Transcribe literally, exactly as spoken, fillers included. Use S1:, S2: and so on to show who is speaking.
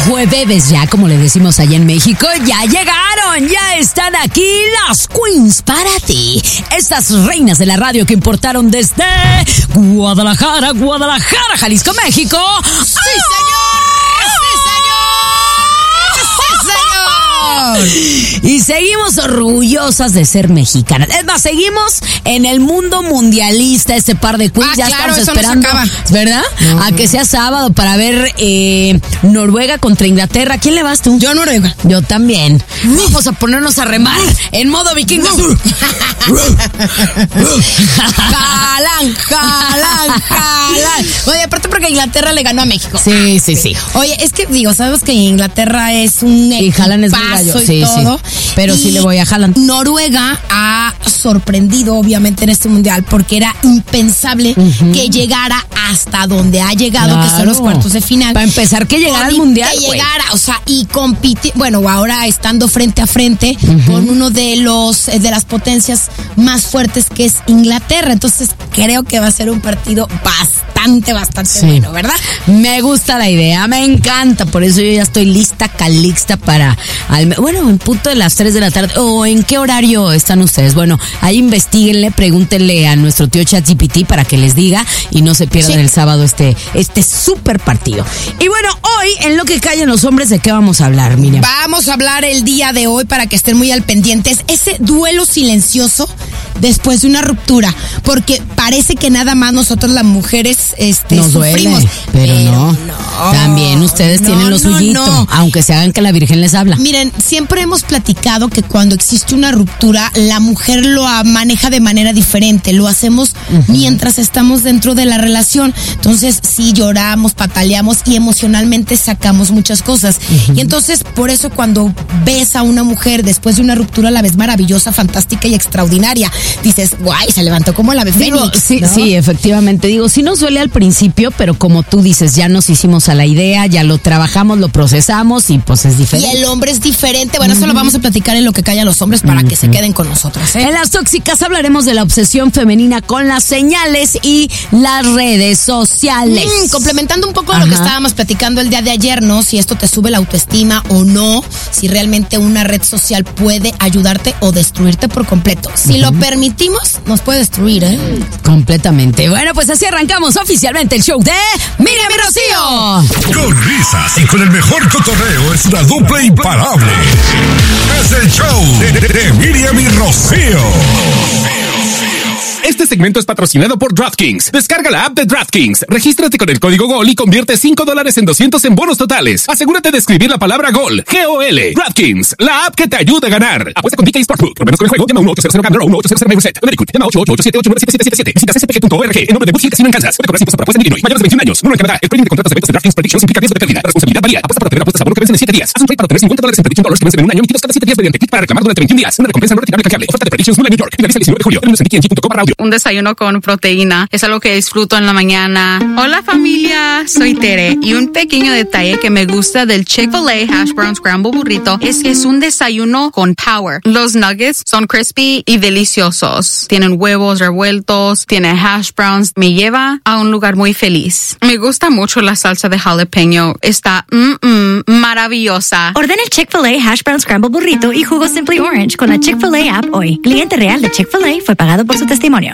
S1: jueves ya, como le decimos allá en México, ya llegaron, ya están aquí las queens para ti. Estas reinas de la radio que importaron desde Guadalajara, Guadalajara, Jalisco, México.
S2: ¡Sí, señor! ¡Sí, señor! ¡Sí, señor!
S1: Y seguimos orgullosas de ser mexicanas. Es más, seguimos en el mundo mundialista este par de queens.
S2: Ah,
S1: ya
S2: claro,
S1: estamos
S2: eso
S1: esperando,
S2: no se acaba.
S1: ¿verdad? Uh-huh. A que sea sábado para ver eh, Noruega contra Inglaterra. ¿A quién le vas tú?
S2: Yo Noruega.
S1: Yo también. Vamos a ponernos a remar en modo vikingo.
S2: Jalan, jalan, jalan. Oye, aparte porque Inglaterra le ganó a México.
S1: Sí, sí, sí.
S2: Oye, es que digo, sabes que Inglaterra es un
S1: y Haaland es muy gallo.
S2: y
S1: Sí,
S2: todo.
S1: Sí. Pero
S2: y
S1: sí le voy a Haaland.
S2: Noruega ha sorprendido obviamente en este mundial porque era impensable uh-huh. que llegara hasta donde ha llegado, claro. que son los cuartos de final.
S1: Para empezar, que llegara al mundial.
S2: Que llegara, o sea, y competir, bueno, ahora estando frente a frente uh-huh. con uno de los de las potencias más fuertes que es Inglaterra. Entonces creo que va a ser un partido bastante, bastante sí. bueno, ¿verdad?
S1: Me gusta la idea, me encanta, por eso yo ya estoy lista, calixta para, al, bueno, en punto de las tres de la tarde, o en qué horario están ustedes. Bueno, ahí investiguenle, pregúntenle a nuestro tío ChatGPT para que les diga y no se pierdan sí. el sábado este, este súper partido. Y bueno, hoy en Lo que callan los hombres, ¿de qué vamos a hablar, Miriam?
S2: Vamos a hablar el día de hoy para que estén muy al pendiente, es ese duelo silencioso después de una ruptura, porque parece que nada más nosotros las mujeres este,
S1: nos
S2: sufrimos.
S1: Duele, pero, pero no. no. También ustedes no, tienen lo no, suyito, no. aunque se hagan que la Virgen les habla.
S2: Miren, siempre hemos platicado que cuando existe una ruptura, la mujer lo maneja de manera diferente. Lo hacemos uh-huh. mientras estamos dentro de la relación. Entonces, sí lloramos, pataleamos y emocionalmente sacamos muchas cosas. Uh-huh. Y entonces, por eso cuando ves a una mujer después de una ruptura, la ves maravillosa, fantástica y extraordinaria. Dices, guay, se levantó como la ave fénix.
S1: Sí,
S2: ¿no?
S1: sí, efectivamente. Digo, sí nos duele al principio, pero como tú dices, ya nos hicimos a la idea, ya lo trabajamos, lo procesamos y pues es diferente.
S2: Y el hombre es diferente. Bueno, uh-huh. eso lo vamos a platicar en Lo que callan los hombres para uh-huh. que se queden con nosotros, ¿eh?
S1: En Las Tóxicas hablaremos de la obsesión femenina con las señales y las redes sociales.
S2: Mm, complementando un poco de lo que estábamos platicando el día de ayer, ¿no? Si esto te sube la autoestima o no, si realmente una red social puede ayudarte o destruirte por completo. Si uh-huh. lo permitimos, nos puede destruir, ¿eh?
S1: Completamente. Bueno, pues así arrancamos oficialmente el show de Miriam y Rocío.
S3: Con risas y con el mejor cotorreo es la dupla imparable. Es el show de, de, de Miriam y Rocío.
S4: Este segmento es patrocinado por DraftKings. Descarga la app de DraftKings, regístrate con el código GOL y convierte cinco dólares en doscientos en bonos totales. Asegúrate de escribir la palabra GOL, G O L. DraftKings, la app que te ayuda a ganar. Apuesta con D K Sportsbook. Problemas con el juego, llama uno ocho cero cero Gambler o uno ocho cero cero Reset. Americut, llama ocho ocho ocho siete ocho nueve siete siete siete. Visita c s p g punto org en nombre de Bookie Casino en Kansas. Puede cobrar impuestos por apuesta en Illinois. Mayores de veintiún años. Uno en Canadá. El premio de contratos de eventos de DraftKings Predictions implica riesgo de pérdida. Responsabilidad varía. Apuesta para obtener apuestas a bono que vencen en siete días. Haz un trade para obtener cincuenta dólares en Prediction Dollars que vencen en un año emitidos cada siete días mediante clic para reclamar durante veintiún días. Una recompensa no retirable canjeable. Oferta de Predictions New New York. Finaliza el diecinueve de julio. Términos en d k n g punto com barra audio.
S5: Un desayuno con proteína es algo que disfruto en la mañana. Hola familia, soy Tere y un pequeño detalle que me gusta del Chick-fil-A Hash Brown Scramble Burrito es que es un desayuno con power. Los nuggets son crispy y deliciosos. Tienen huevos revueltos, tiene hash browns. Me lleva a un lugar muy feliz. Me gusta mucho la salsa de jalapeño. Está mm, mm, maravillosa.
S6: Ordena el Chick-fil-A Hash Brown Scramble Burrito y jugo Simply Orange con la Chick-fil-A app hoy. Cliente real de Chick-fil-A fue pagado por su testimonio.